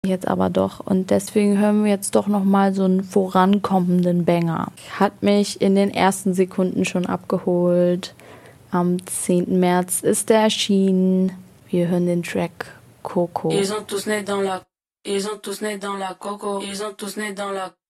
Jetzt aber doch. Und deswegen hören wir jetzt doch nochmal so einen vorankommenden Banger. Hat mich in den ersten Sekunden schon abgeholt. Am 10. März ist er erschienen. Wir hören den Track Coco. Ils ont tous né dans la Coco. Ils ont tous né dans la